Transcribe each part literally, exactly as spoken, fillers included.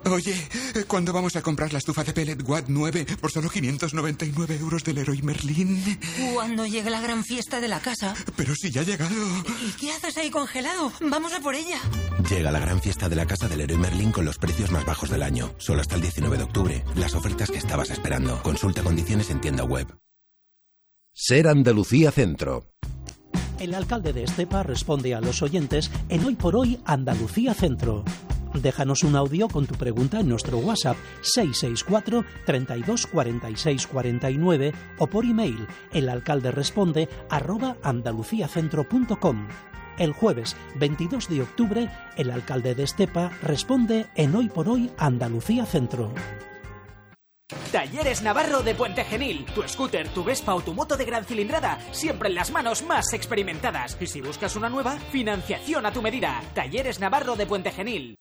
Oye, ¿cuándo vamos a comprar la estufa de pellet Watt nueve por solo quinientos noventa y nueve euros del Leroy Merlin? Cuando llegue la gran fiesta de la casa. Pero si ya ha llegado. ¿Y qué haces ahí congelado? Vamos a por ella. Llega la gran fiesta de la casa del Leroy Merlin con los precios más bajos del año. Solo hasta el diecinueve de octubre. Las ofertas que estabas esperando. Consulta condiciones en tienda web. Ser Andalucía Centro. El alcalde de Estepa responde a los oyentes en Hoy por Hoy Andalucía Centro. Déjanos un audio con tu pregunta en nuestro WhatsApp seis seis cuatro, treinta y dos, cuarenta y seis, cuarenta y nueve o por email elalcalderesponde arroba andaluciacentro punto com. El jueves veintidós de octubre, el alcalde de Estepa responde en Hoy por Hoy Andalucía Centro. Talleres Navarro de Puente Genil. Tu scooter, tu Vespa o tu moto de gran cilindrada, siempre en las manos más experimentadas. Y si buscas una nueva, financiación a tu medida. Talleres Navarro de Puente Genil.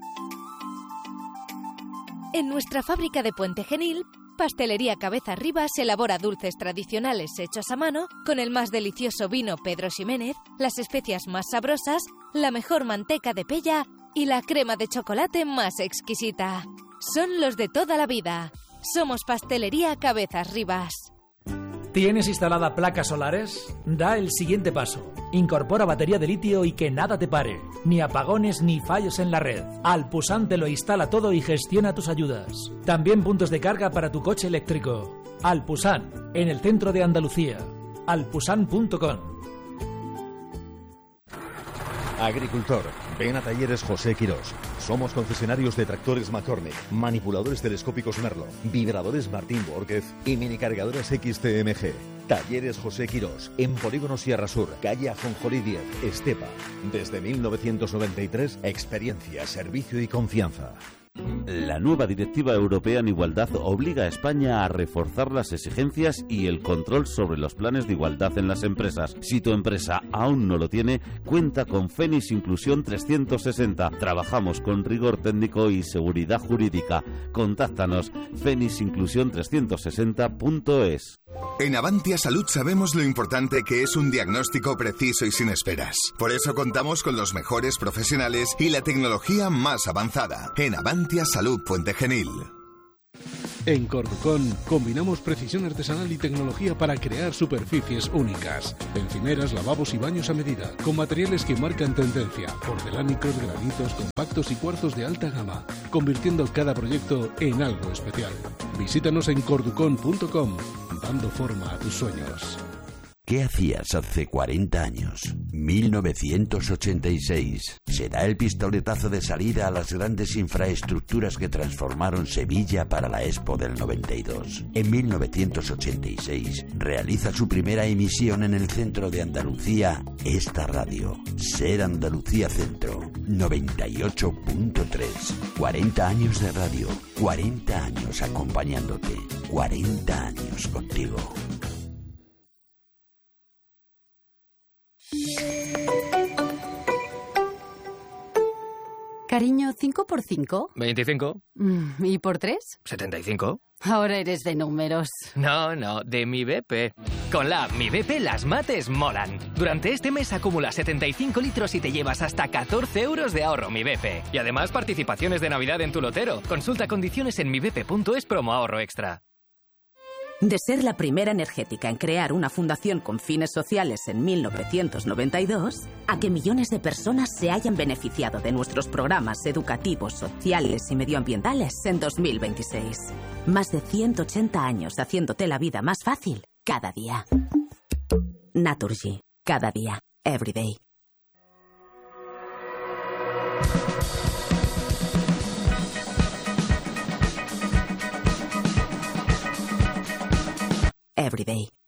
En nuestra fábrica de Puente Genil, Pastelería Cabeza Rivas elabora dulces tradicionales hechos a mano con el más delicioso vino Pedro Ximénez, las especias más sabrosas, la mejor manteca de pella y la crema de chocolate más exquisita. Son los de toda la vida. Somos Pastelería Cabezas Rivas. ¿Tienes instalada placas solares? Da el siguiente paso. Incorpora batería de litio y que nada te pare. Ni apagones ni fallos en la red. Alpusan te lo instala todo y gestiona tus ayudas. También puntos de carga para tu coche eléctrico. Alpusan, en el centro de Andalucía. alpusan punto com. Agricultor, ven a Talleres José Quirós. Somos concesionarios de tractores McCormick, manipuladores telescópicos Merlo, vibradores Martín Borges y minicargadoras X T M G. Talleres José Quirós, en Polígono Sierra Sur, calle Ajonjolí diez, Estepa. Desde mil novecientos noventa y tres, experiencia, servicio y confianza. La nueva Directiva Europea en Igualdad obliga a España a reforzar las exigencias y el control sobre los planes de igualdad en las empresas. Si tu empresa aún no lo tiene, cuenta con Fénix Inclusión trescientos sesenta. Trabajamos con rigor técnico y seguridad jurídica. Contáctanos fénix inclusión trescientos sesenta punto es. En Avantia Salud sabemos lo importante que es un diagnóstico preciso y sin esperas. Por eso contamos con los mejores profesionales y la tecnología más avanzada. En Avantia Salud Puente Genil. En Corducón combinamos precisión artesanal y tecnología para crear superficies únicas. Encimeras, lavabos y baños a medida, con materiales que marcan tendencia, porcelánicos, granitos, compactos y cuarzos de alta gama, convirtiendo cada proyecto en algo especial. Visítanos en corducón punto com, dando forma a tus sueños. ¿Qué hacías hace cuarenta años? mil novecientos ochenta y seis. Se da el pistoletazo de salida a las grandes infraestructuras que transformaron Sevilla para la Expo del noventa y dos. En mil novecientos ochenta y seis realiza su primera emisión en el centro de Andalucía esta radio. Ser Andalucía Centro, noventa y ocho punto tres. cuarenta años de radio, cuarenta años acompañándote, cuarenta años contigo. Cariño, ¿cinco por cinco? veinticinco. Mm, ¿Y por tres? setenta y cinco. Ahora eres de números. No, no, de mi B P. Con la app Mi B P las mates molan. Durante este mes acumula setenta y cinco litros y te llevas hasta catorce euros de ahorro Mi B P. Y además participaciones de Navidad en tu lotero. Consulta condiciones en mi b p punto es promo ahorro extra. De ser la primera energética en crear una fundación con fines sociales en mil novecientos noventa y dos, a que millones de personas se hayan beneficiado de nuestros programas educativos, sociales y medioambientales en dos mil veintiséis. Más de ciento ochenta años haciéndote la vida más fácil cada día. Naturgy. Cada día. Everyday. Everyday.